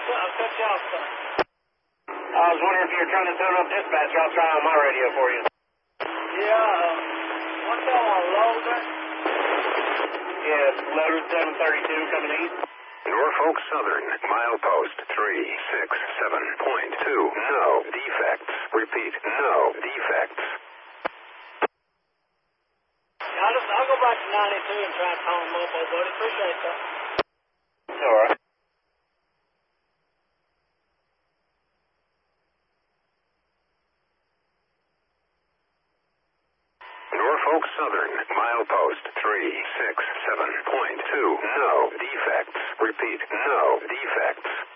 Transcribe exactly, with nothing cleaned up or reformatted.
I'll cut you off, son. I was wondering if you were trying to tune up dispatch. I'll try on my radio for you. Yeah, uh, what's that on loader? Yeah, loader seven thirty-two coming east. Norfolk Southern, milepost three six seven point two. No defects. Repeat, no defects. Yeah, I'll, just, I'll go back to ninety-two and try and call him up, old buddy. Appreciate that. All right. Norfolk Southern, milepost three six seven point two. No defects. Repeat, no defects.